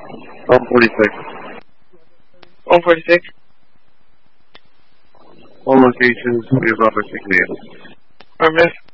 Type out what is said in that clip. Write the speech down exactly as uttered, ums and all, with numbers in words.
one forty-six. one forty-six. All locations, we have Robert six eight. Affirmative.